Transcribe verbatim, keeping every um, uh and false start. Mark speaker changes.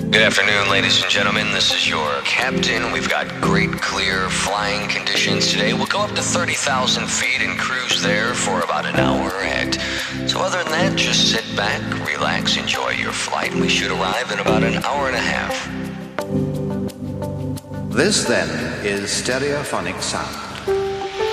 Speaker 1: Good afternoon, ladies and gentlemen. This is your captain. We've got great clear flying conditions today. We'll go up to thirty thousand feet and cruise there for about an hour ahead. So other than that, just sit back, relax, enjoy your flight. We should arrive in about an hour and a half.
Speaker 2: This then is stereophonic sound.